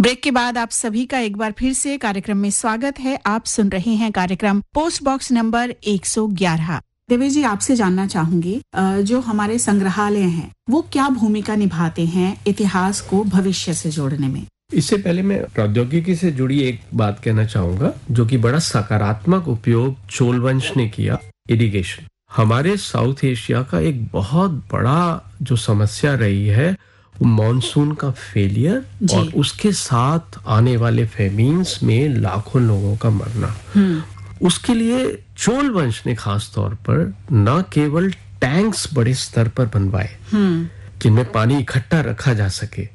Break के बाद आप सभी का एक बार फिर से कार्यक्रम में स्वागत है। आप सुन रहे हैं कार्यक्रम पोस्ट बॉक्स नंबर 111। देवेश जी, आपसे जानना चाहूंगी, जो हमारे संग्रहालय हैं वो क्या भूमिका निभाते हैं इतिहास को भविष्य से जोड़ने में? इससे पहले मैं प्रौद्योगिकी से जुड़ी एक बात कहना चाहूंगा जो कि बड़ा सकारात्मक उपयोग चोल वंश ने किया। इरिगेशन हमारे साउथ एशिया का एक बहुत बड़ा जो समस्या रही है, मॉनसून का फेलियर और उसके साथ आने वाले फेमीन्स में लाखों लोगों का मरना। उसके लिए चोल वंश ने खास तौर पर न केवल टैंक्स बड़े स्तर पर बनवाए जिनमें पानी इकट्ठा रखा जा सके,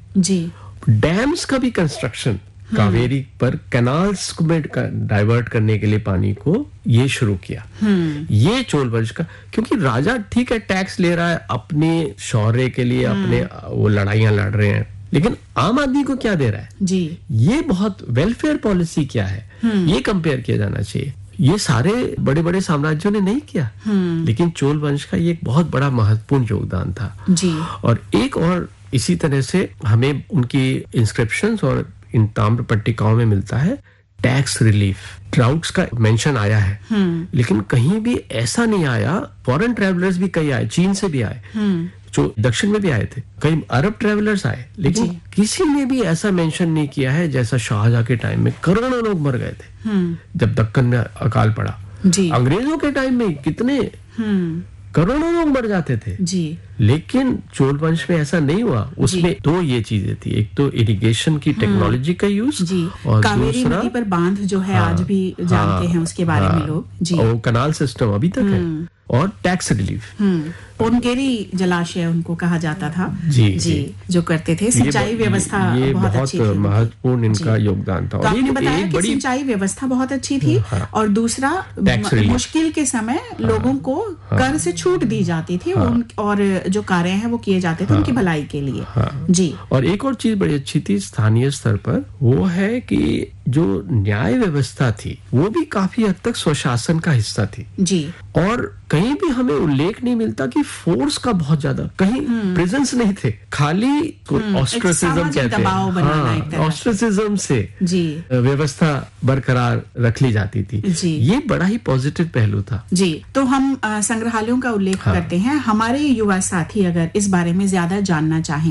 डैम्स का भी कंस्ट्रक्शन, कावेरी पर कैनाल्स में डाइवर्ट करने के लिए पानी को ये शुरू किया। ये चोल वंश का, क्योंकि राजा ठीक है टैक्स ले रहा है अपने शौर्य के लिए, अपने वो लड़ाइयां लड़ रहे हैं, लेकिन आम आदमी को क्या दे रहा है जी? ये बहुत वेलफेयर पॉलिसी क्या है, ये कंपेयर किया जाना चाहिए। ये सारे बड़े बड़े साम्राज्यों ने नहीं किया, लेकिन चोल वंश का ये एक बहुत बड़ा महत्वपूर्ण योगदान था जी। और एक और इसी तरह से हमें उनकी इंस्क्रिप्शंस और इन ताम्र पट्टिकाओं में मिलता है टैक्स रिलीफ। ड्राउट्स का मेंशन आया है, लेकिन कहीं भी ऐसा नहीं आया। फॉरेन ट्रैवलर्स भी कई आए, चीन से भी आए, जो दक्षिण में भी आए थे, कई अरब ट्रैवलर्स आए, लेकिन किसी ने भी ऐसा मेंशन नहीं किया है जैसा शाहजहां के टाइम में करोड़ों लोग मर गए थे जब दक्कन में अकाल पड़ा। अंग्रेजों के टाइम में कितने करोड़ों लोग मर जाते थे जी। लेकिन चोल वंश में ऐसा नहीं हुआ। उसमें दो ये चीजें थी, एक तो इरिगेशन की टेक्नोलॉजी का यूज और कावेरी नदी पर बांध जो है आज भी जानते हैं उसके बारे में लोग जी। और कैनाल सिस्टम अभी तक है, और टैक्स रिलीफ। पोनकेरी जलाशय उनको कहा जाता था जी, जो करते थे सिंचाई व्यवस्था। ये बहुत अच्छी थी, महत्वपूर्ण इनका योगदान था। तो आपने बताया कि सिंचाई व्यवस्था बहुत अच्छी थी, और दूसरा मुश्किल के समय लोगों को कर से छूट दी जाती थी, और जो कार्य हैं वो किए जाते थे उनकी भलाई के लिए जी। और एक और चीज बड़ी अच्छी थी स्थानीय स्तर पर, वो है कि जो न्याय व्यवस्था थी वो भी काफी हद तक स्वशासन का हिस्सा थी जी। और कहीं भी हमें उल्लेख नहीं मिलता कि फोर्स का बहुत ज्यादा, कहीं प्रिजन्स नहीं थे, खाली ऑस्ट्रेसिज्म कहते हैं, ऑस्ट्रेसिज्म से जी व्यवस्था बरकरार रख ली जाती थी जी। ये बड़ा ही पॉजिटिव पहलू था जी। तो हम संग्रहालयों का उल्लेख करते हैं। हमारे युवा साथी अगर इस बारे में ज्यादा जानना चाहें